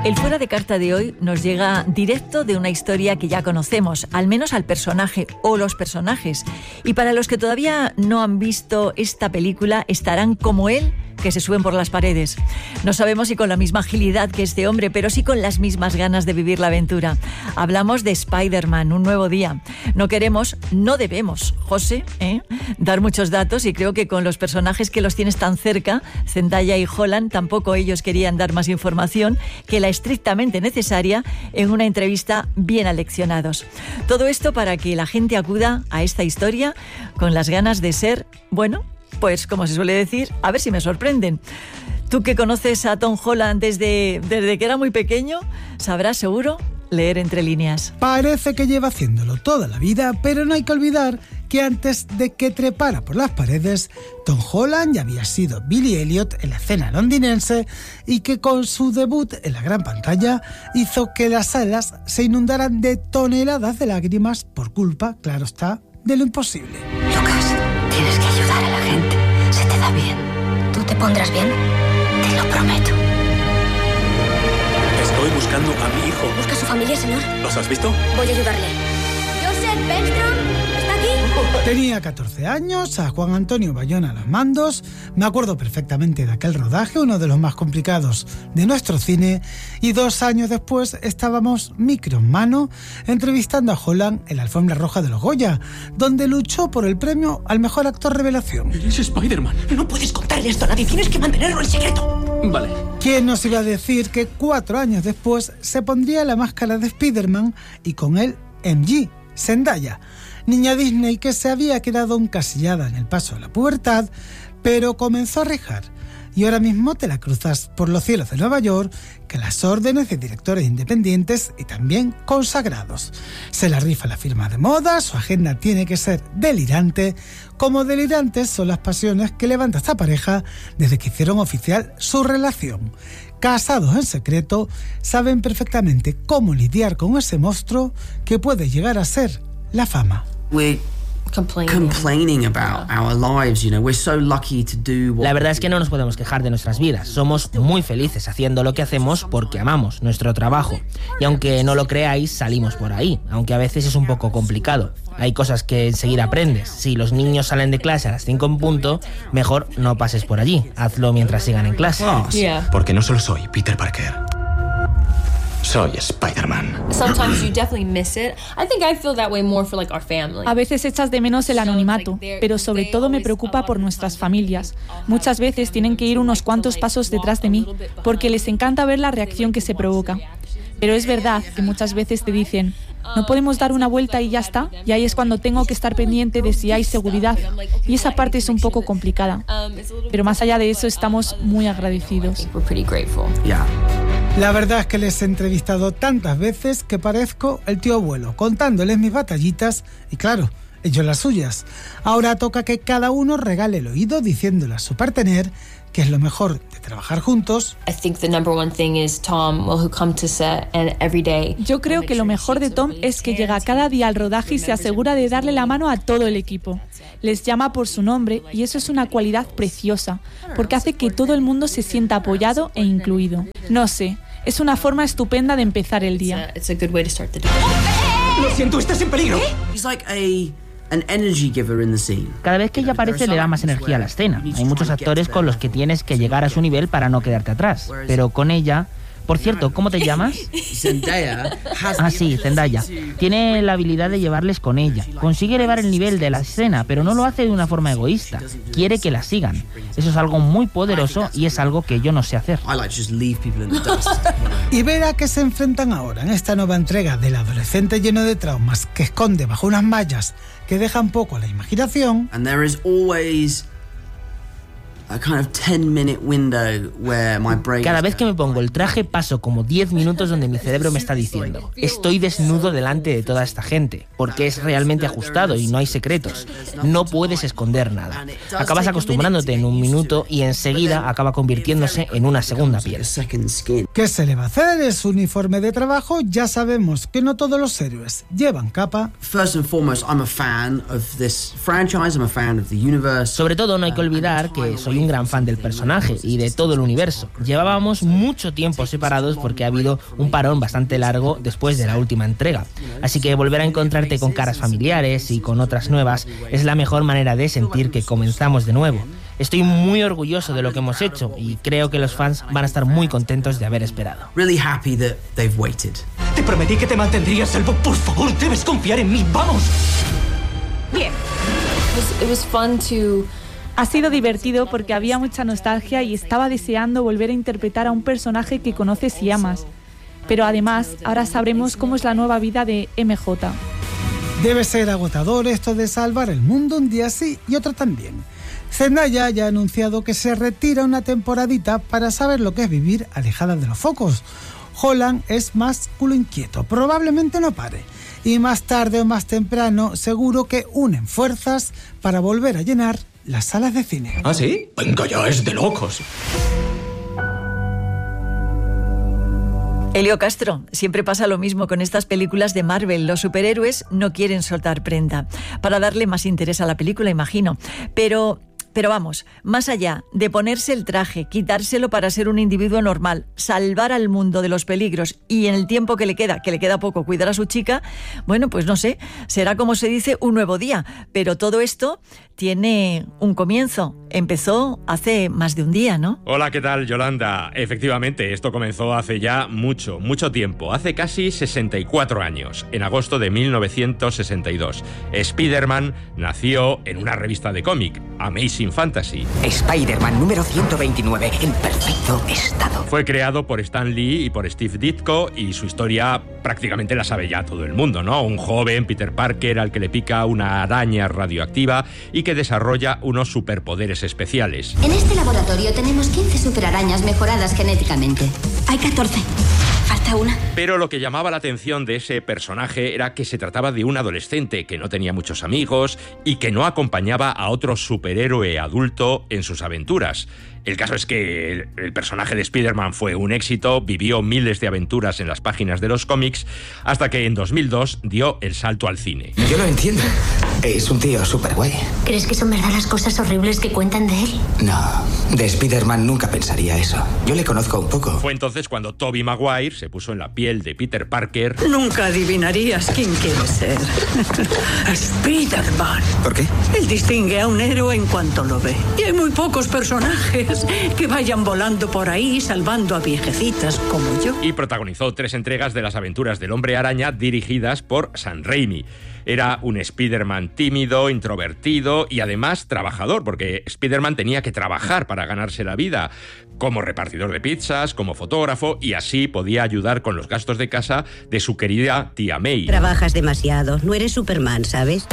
El Fuera de Carta de hoy nos llega directo de una historia que ya conocemos, al menos al personaje o los personajes. Y para los que todavía no han visto esta película, estarán como él, que se suben por las paredes. No sabemos si con la misma agilidad que este hombre, pero sí con las mismas ganas de vivir la aventura. Hablamos de Spider-Man, un nuevo día. No debemos, José, dar muchos datos, y creo que con los personajes que los tienes tan cerca, Zendaya y Holland, tampoco ellos querían dar más información que la estrictamente necesaria en una entrevista bien aleccionados. Todo esto para que la gente acuda a esta historia con las ganas de ser, bueno, pues como se suele decir, a ver si me sorprenden. Tú que conoces a Tom Holland desde que era muy pequeño, sabrás seguro leer entre líneas. Parece que lleva haciéndolo toda la vida, pero no hay que olvidar que antes de que trepara por las paredes, Tom Holland ya había sido Billy Elliot en la escena londinense, y que con su debut en la gran pantalla hizo que las salas se inundaran de toneladas de lágrimas por culpa, claro está, de lo imposible. Lucas, tienes que ayudar a la gente. Se te da bien. ¿Tú te pondrás bien? Te lo prometo. Estoy buscando a mi hijo. ¿Busca a su familia, señor? ¿Los has visto? Voy a ayudarle. Joseph Bellstrom, ¿está aquí? Tenía 14 años, a Juan Antonio Bayona a los mandos. Me acuerdo perfectamente de aquel rodaje, uno de los más complicados de nuestro cine, y 2 años después estábamos micro en mano entrevistando a Holland en la alfombra roja de los Goya, donde luchó por el premio al mejor actor revelación. Eres Spider-Man. No puedes contarle esto a nadie, tienes que mantenerlo en secreto. Vale. ¿Quién nos iba a decir que 4 años después se pondría la máscara de Spider-Man y con él MJ, Zendaya, niña Disney que se había quedado encasillada en el paso de la pubertad, pero comenzó a rejar, y ahora mismo te la cruzas por los cielos de Nueva York, que las órdenes de directores independientes y también consagrados. Se la rifa la firma de moda, su agenda tiene que ser delirante, como delirantes son las pasiones que levanta esta pareja desde que hicieron oficial su relación. Casados en secreto, saben perfectamente cómo lidiar con ese monstruo que puede llegar a ser la fama. We're complaining about our lives, we're so lucky to do what... La verdad es que no nos podemos quejar de nuestras vidas. Somos muy felices haciendo lo que hacemos porque amamos nuestro trabajo. Y aunque no lo creáis, salimos por ahí, aunque a veces es un poco complicado. Hay cosas que enseguida aprendes. Si los niños salen de clase a las 5 en punto, mejor no pases por allí. Hazlo mientras sigan en clase. Porque no solo soy Peter Parker. Soy Spider-Man. Sometimes you definitely miss it. I think I feel that way more for like our family. A veces echas de menos el anonimato, pero sobre todo me preocupa por nuestras familias. Muchas veces tienen que ir unos cuantos pasos detrás de mí, porque les encanta ver la reacción que se provoca. Pero es verdad que muchas veces te dicen, no podemos dar una vuelta y ya está, y ahí es cuando tengo que estar pendiente de si hay seguridad, y esa parte es un poco complicada. Pero más allá de eso estamos muy agradecidos. La verdad es que les he entrevistado tantas veces que parezco el tío abuelo, contándoles mis batallitas y claro, ellos las suyas. Ahora toca que cada uno regale el oído diciéndole a su partener que es lo mejor de trabajar juntos. Yo creo que lo mejor de Tom es que llega cada día al rodaje y se asegura de darle la mano a todo el equipo. Les llama por su nombre y eso es una cualidad preciosa, porque hace que todo el mundo se sienta apoyado e incluido. No sé, es una forma estupenda de empezar el día. ¡Lo siento, estás en peligro! He's like an energy giver in the scene. Cada vez que ella aparece le da más energía a la escena. Hay muchos actores con los que tienes que llegar a su nivel para no quedarte atrás. Pero con ella... Por cierto, ¿cómo te llamas? Zendaya. Sí, Zendaya. Tiene la habilidad de llevarles con ella. Consigue elevar el nivel de la escena, pero no lo hace de una forma egoísta. Quiere que la sigan. Eso es algo muy poderoso y es algo que yo no sé hacer. Y ver a qué se enfrentan ahora en esta nueva entrega del adolescente lleno de traumas que esconde bajo unas mallas que dejan poco a la imaginación. And there is always a kind of 10-minute window where my brain... Cada vez que me pongo el traje paso como 10 minutos donde mi cerebro me está diciendo estoy desnudo delante de toda esta gente, porque es realmente ajustado y no hay secretos. No puedes esconder nada. Acabas acostumbrándote en un minuto y enseguida acaba convirtiéndose en una segunda piel. ¿Qué se le va a hacer? Es uniforme de trabajo. Ya sabemos que no todos los héroes llevan capa. First and foremost, I'm a fan of this franchise, I'm a fan of the universe. Sobre todo no hay que olvidar que soy un gran fan del personaje y de todo el universo. Llevábamos mucho tiempo separados porque ha habido un parón bastante largo después de la última entrega. Así que volver a encontrarte con caras familiares y con otras nuevas es la mejor manera de sentir que comenzamos de nuevo. Estoy muy orgulloso de lo que hemos hecho y creo que los fans van a estar muy contentos de haber esperado. Really happy that they've waited. Te prometí que te mantendría a salvo. Por favor, debes confiar en mí. ¡Vamos! Bien. It was fun to... Ha sido divertido porque había mucha nostalgia y estaba deseando volver a interpretar a un personaje que conoces y amas. Pero además, ahora sabremos cómo es la nueva vida de MJ. Debe ser agotador esto de salvar el mundo un día sí y otro también. Zendaya ya ha anunciado que se retira una temporadita para saber lo que es vivir alejada de los focos. Holland es más culo inquieto, probablemente no pare. Y más tarde o más temprano seguro que unen fuerzas para volver a llenar las salas de cine. ¿Ah, sí? Venga ya, es de locos. Elio Castro, siempre pasa lo mismo con estas películas de Marvel. Los superhéroes no quieren soltar prenda para darle más interés a la película, imagino. Pero vamos, más allá de ponerse el traje, quitárselo para ser un individuo normal, salvar al mundo de los peligros y en el tiempo que le queda poco, cuidar a su chica, bueno, pues no sé, será como se dice un nuevo día. Pero todo esto tiene un comienzo. Empezó hace más de un día, ¿no? Hola, ¿qué tal, Yolanda? Efectivamente, esto comenzó hace ya mucho tiempo, hace casi 64 años, en agosto de 1962. Spider-Man nació en una revista de cómic, Amazing Fantasy. Spider-Man número 129, en perfecto estado. Fue creado por Stan Lee y por Steve Ditko y su historia prácticamente la sabe ya todo el mundo, ¿no? Un joven, Peter Parker, al que le pica una araña radioactiva y que desarrolla unos superpoderes especiales. En este laboratorio tenemos 15 superarañas mejoradas genéticamente. Hay 14. Falta una. Pero lo que llamaba la atención de ese personaje era que se trataba de un adolescente que no tenía muchos amigos y que no acompañaba a otro superhéroe adulto en sus aventuras. El caso es que el personaje de Spider-Man fue un éxito, vivió miles de aventuras en las páginas de los cómics, hasta que en 2002 dio el salto al cine. Yo lo entiendo. Es un tío súper guay. ¿Crees que son verdad las cosas horribles que cuentan de él? No, de Spider-Man nunca pensaría eso. Yo le conozco un poco. Fue entonces cuando Tobey Maguire se puso en la piel de Peter Parker. Nunca adivinarías quién quiere ser. Spider-Man. ¿Por qué? Él distingue a un héroe en cuanto lo ve. Y hay muy pocos personajes que vayan volando por ahí salvando a viejecitas como yo. Y protagonizó 3 entregas de las aventuras del Hombre Araña dirigidas por Sam Raimi. Era un Spider-Man tímido, introvertido y además trabajador, porque Spider-Man tenía que trabajar para ganarse la vida, como repartidor de pizzas, como fotógrafo, y así podía ayudar con los gastos de casa de su querida tía May. Trabajas demasiado, no eres Superman, ¿sabes?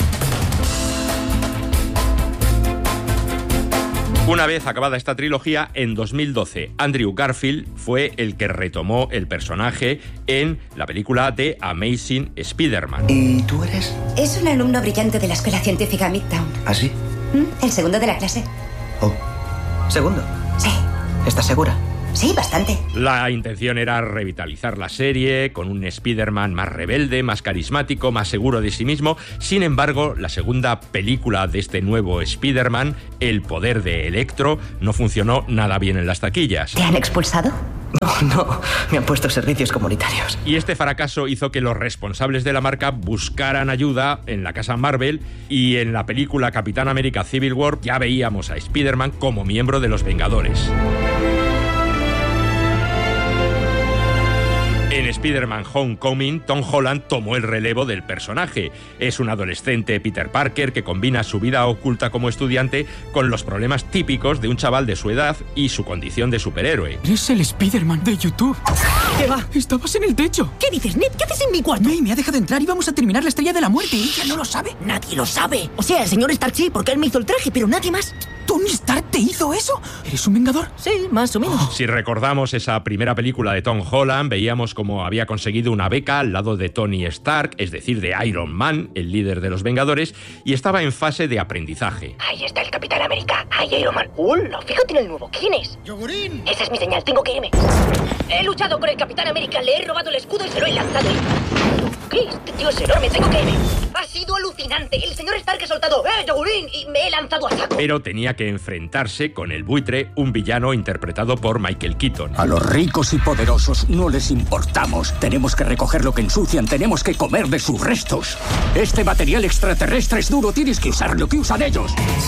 Una vez acabada esta trilogía, en 2012, Andrew Garfield fue el que retomó el personaje en la película de Amazing Spider-Man. ¿Y tú eres? Es un alumno brillante de la Escuela Científica Midtown. ¿Ah, sí? El segundo de la clase. Oh. ¿Segundo? Sí. ¿Estás segura? Sí, bastante. La intención era revitalizar la serie con un Spider-Man más rebelde, más carismático, más seguro de sí mismo. Sin embargo, la segunda película de este nuevo Spider-Man, El poder de Electro, no funcionó nada bien en las taquillas. ¿Te han expulsado? No, me han puesto servicios comunitarios. Y este fracaso hizo que los responsables de la marca buscaran ayuda en la casa Marvel, y en la película Capitán América Civil War ya veíamos a Spider-Man como miembro de los Vengadores. En Spider-Man Homecoming, Tom Holland tomó el relevo del personaje. Es un adolescente Peter Parker que combina su vida oculta como estudiante con los problemas típicos de un chaval de su edad y su condición de superhéroe. Eres el Spider-Man de YouTube. ¿Qué va? Estabas en el techo. ¿Qué dices, Ned? ¿Qué haces en mi cuarto? May me ha dejado entrar y vamos a terminar la Estrella de la Muerte. ¿Ella no lo sabe? Nadie lo sabe. O sea, el señor Stark sí, porque él me hizo el traje, pero nadie más. ¿Tony Stark te hizo eso? ¿Eres un vengador? Sí, más o menos. Si recordamos esa primera película de Tom Holland, veíamos cómo había conseguido una beca al lado de Tony Stark, es decir, de Iron Man, el líder de los Vengadores, y estaba en fase de aprendizaje. Ahí está el Capitán América. Ahí Iron Man. ¡Hola! Fíjate en el nuevo. ¿Quién es? ¡Yogurín! Esa es mi señal. Tengo que irme. He luchado con el Capitán América. Le he robado el escudo y se lo he lanzado. ¿Qué? Este tío es enorme, tengo que... Ha sido alucinante. El señor Stark ha soltado yogurín y me he lanzado a saco. Pero tenía que enfrentarse con el buitre, un villano interpretado por Michael Keaton. A los ricos y poderosos no les importamos. Tenemos que recoger lo que ensucian, tenemos que comer de sus restos. Este material extraterrestre es duro, tienes que usar lo que usan ellos.